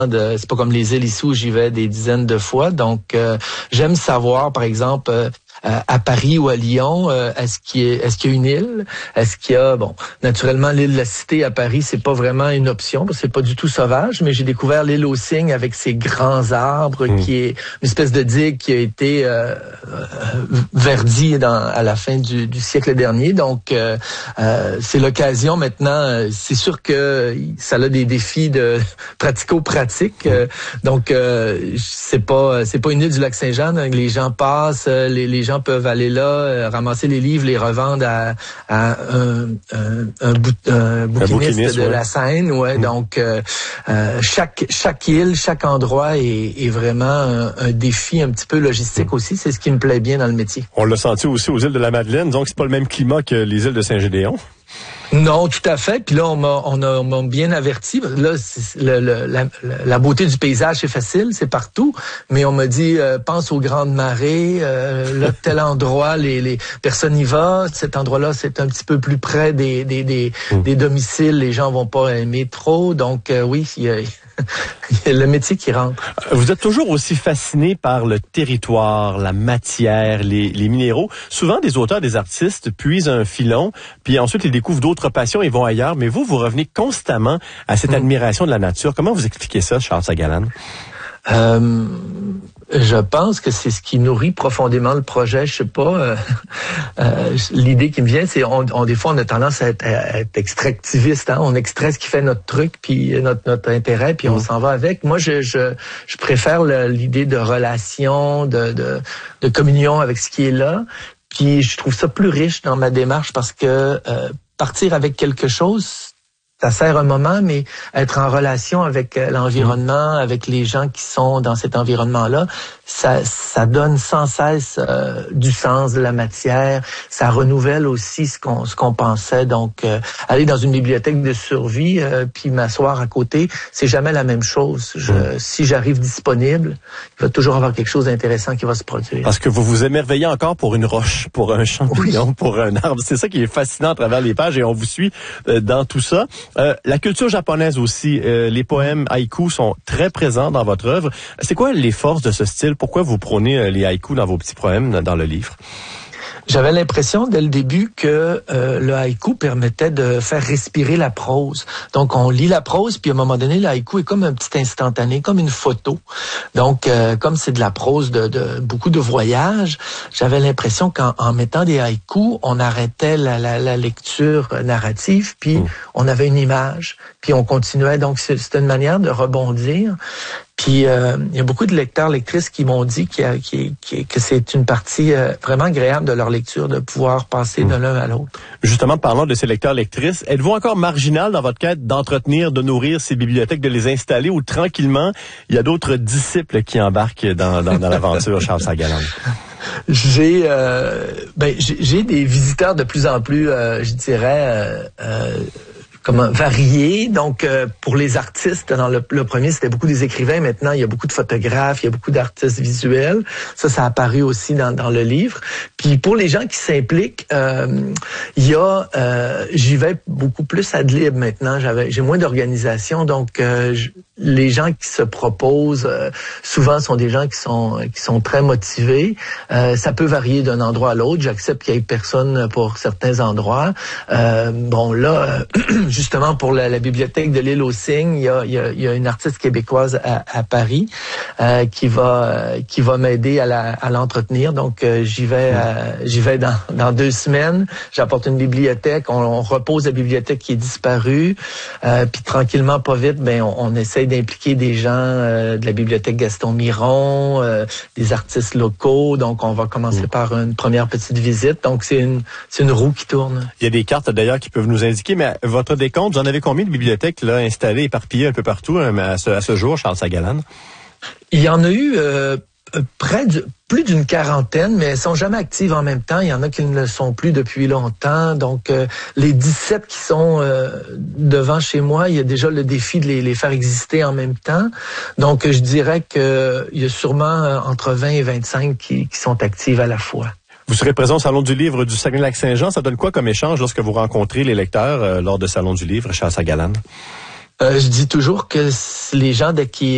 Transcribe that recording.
C'est pas comme les îles ici où j'y vais des dizaines de fois. Donc, j'aime savoir, par exemple, à Paris ou à Lyon, est-ce qu'il y a une île? Est-ce qu'il y a, naturellement, l'île de la Cité à Paris, c'est pas vraiment une option, parce que c'est pas du tout sauvage, mais j'ai découvert l'île aux Cygnes avec ses grands arbres, qui est une espèce de digue qui a été verdie à la fin du siècle dernier. Donc, c'est l'occasion maintenant. C'est sûr que ça a des défis de pratico-pratiques. Donc, c'est pas une île du Lac-Saint-Jean. Donc les gens passent, les gens peuvent aller là, ramasser les livres, les revendre à un bouquiniste de la Seine. Donc, chaque île, chaque endroit est vraiment un défi un petit peu logistique aussi. C'est ce qui me plaît bien dans le métier. On l'a senti aussi aux îles de la Madeleine, donc c'est pas le même climat que les îles de Saint-Gédéon. Non, tout à fait. Puis là, on m'a bien averti. Là, la beauté du paysage, c'est facile, c'est partout. Mais on m'a dit, pense aux grandes marées. Là, tel endroit, les personnes y vont. Cet endroit-là, c'est un petit peu plus près des domiciles. Les gens vont pas aimer trop. Donc, oui, il y a le métier qui rentre. Vous êtes toujours aussi fasciné par le territoire, la matière, les minéraux. Souvent, des auteurs, des artistes puisent un filon, puis ensuite ils découvrent d'autres passions et vont ailleurs. Mais vous revenez constamment à cette admiration de la nature. Comment vous expliquez ça, Charles Sagalland? Je pense que c'est ce qui nourrit profondément le projet. Je sais pas. L'idée qui me vient, c'est des fois on a tendance à être extractiviste. Hein? On extrait ce qui fait notre truc, puis notre intérêt, puis on s'en va avec. Moi, je préfère l'idée de relation, de communion avec ce qui est là. Puis je trouve ça plus riche dans ma démarche parce que partir avec quelque chose, ça sert un moment, mais être en relation avec l'environnement, avec les gens qui sont dans cet environnement-là, ça donne sans cesse du sens, de la matière. Ça renouvelle aussi ce qu'on pensait. Donc, aller dans une bibliothèque de survie, puis m'asseoir à côté, c'est jamais la même chose. Si j'arrive disponible, il va toujours avoir quelque chose d'intéressant qui va se produire. Parce que vous vous émerveillez encore pour une roche, pour un champignon, pour un arbre. C'est ça qui est fascinant à travers les pages et on vous suit dans tout ça. La culture japonaise aussi, les poèmes haïkus sont très présents dans votre œuvre. C'est quoi les forces de ce style? Pourquoi vous prônez les haïkus dans vos petits poèmes dans le livre? J'avais l'impression dès le début que le haïku permettait de faire respirer la prose. Donc, on lit la prose, puis à un moment donné, le haïku est comme un petit instantané, comme une photo. Donc, comme c'est de la prose de beaucoup de voyages, j'avais l'impression qu'en mettant des haïkus, on arrêtait la lecture narrative, puis on avait une image, puis on continuait. Donc, c'était une manière de rebondir. Puis il y a beaucoup de lecteurs, lectrices qui m'ont dit que c'est une partie vraiment agréable de leur lecture, de pouvoir passer de l'un à l'autre. Justement, parlons de ces lecteurs, lectrices. Êtes-vous encore marginal dans votre quête d'entretenir, de nourrir ces bibliothèques, de les installer ou tranquillement, il y a d'autres disciples qui embarquent dans l'aventure, Charles Sagalland? J'ai des visiteurs de plus en plus, je dirais... variés. Donc, pour les artistes, dans le premier, c'était beaucoup des écrivains. Maintenant, il y a beaucoup de photographes, il y a beaucoup d'artistes visuels. Ça a apparu aussi dans le livre. Puis, pour les gens qui s'impliquent, j'y vais beaucoup plus ad lib maintenant. J'ai moins d'organisation. Donc, les gens qui se proposent, souvent, sont des gens qui sont très motivés. Ça peut varier d'un endroit à l'autre. J'accepte qu'il y ait personne pour certains endroits. Justement, pour la bibliothèque de l'île aux Cygnes, il y a une artiste québécoise à Paris qui va m'aider à l'entretenir. Donc, j'y vais dans 2 semaines. J'apporte une bibliothèque. On repose la bibliothèque qui est disparue. Puis tranquillement, pas vite, on essaye d'impliquer des gens de la bibliothèque Gaston Miron, des artistes locaux. Donc, on va commencer par une première petite visite. Donc, c'est une roue qui tourne. Il y a des cartes d'ailleurs qui peuvent nous indiquer, mais votre décompte, vous en avez combien de bibliothèques là installées, éparpillées un peu partout à ce jour, Charles Sagalland? Il y en a eu plus d'une quarantaine, mais elles sont jamais actives en même temps. Il y en a qui ne le sont plus depuis longtemps. Donc, les 17 qui sont devant chez moi, il y a déjà le défi de les faire exister en même temps. Donc, je dirais qu'il y a sûrement entre 20 et 25 qui sont actives à la fois. Vous serez présent au Salon du Livre du Saguenay-Lac-Saint-Jean. Ça donne quoi comme échange lorsque vous rencontrez les lecteurs lors de Salon du Livre, Charles Sagalland? Je dis toujours que les gens qui